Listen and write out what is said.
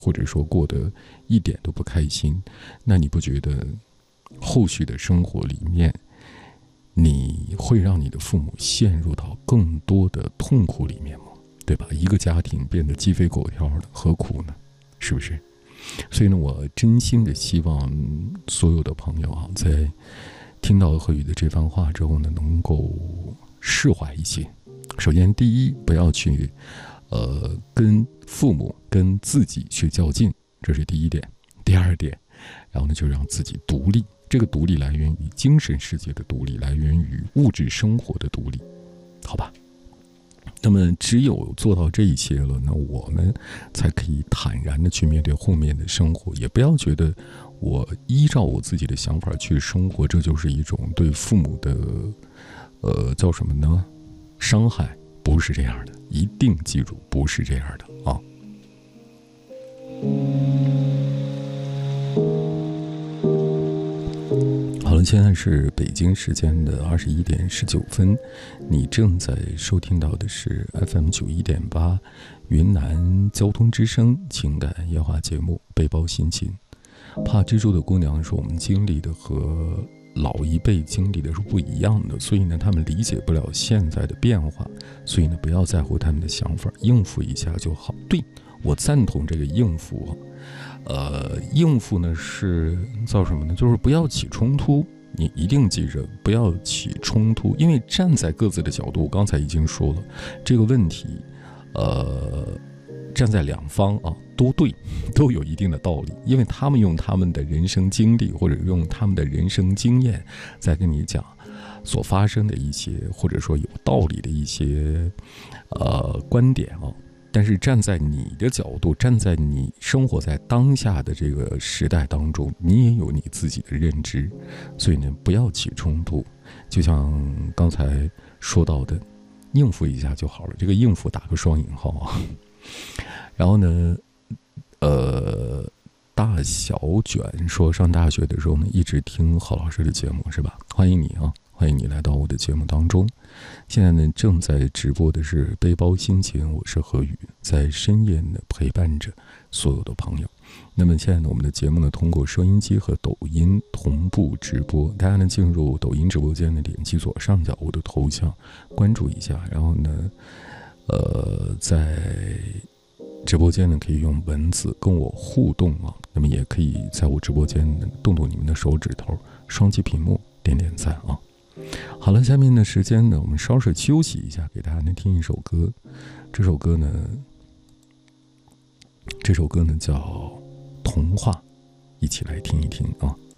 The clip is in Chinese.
或者说过得一点都不开心，那你不觉得后续的生活里面，你会让你的父母陷入到更多的痛苦里面吗？对吧？一个家庭变得鸡飞狗跳的，何苦呢？是不是？所以呢，我真心的希望所有的朋友啊，在听到何宇的这番话之后呢，能够释怀一些。首先，第一，不要去跟父母、跟自己去较劲，这是第一点。第二点，然后呢，就让自己独立。这个独立来源于精神世界的独立，来源于物质生活的独立，好吧？那么只有做到这一些了，那我们才可以坦然的去面对后面的生活，也不要觉得我依照我自己的想法去生活，这就是一种对父母的叫什么呢？伤害。不是这样的，一定记住，不是这样的啊。好了，现在是北京时间的21点19分，你正在收听到的是 FM91.8 云南交通之声情感夜话节目《背包心情》。怕蜘蛛的姑娘说，我们经历的和老一辈经历的是不一样的，所以呢，他们理解不了现在的变化，所以呢，不要在乎他们的想法，应付一下就好。对，我赞同这个应付。应付呢是叫什么呢？就是不要起冲突。你一定记着，不要起冲突，因为站在各自的角度，我刚才已经说了，这个问题，站在两方啊，都对，都有一定的道理，因为他们用他们的人生经历或者用他们的人生经验，在跟你讲所发生的一些或者说有道理的一些观点啊。但是站在你的角度，站在你生活在当下的这个时代当中，你也有你自己的认知，所以呢，不要起冲突。就像刚才说到的，应付一下就好了。这个应付打个双引号啊。然后呢，大小卷说，上大学的时候呢，一直听郝老师的节目，是吧？欢迎你啊，欢迎你来到我的节目当中。现在呢，正在直播的是背包心情，我是何宇，在深夜呢陪伴着所有的朋友。那么现在呢，我们的节目呢，通过收音机和抖音同步直播，大家呢进入抖音直播间呢，点击左上角我的头像，关注一下，然后呢，在直播间呢可以用文字跟我互动啊，那么也可以在我直播间动动你们的手指头，双击屏幕点点赞啊。好了，下面的时间呢，我们稍事休息一下，给大家呢听一首歌。这首歌呢叫《童话》，一起来听一听啊。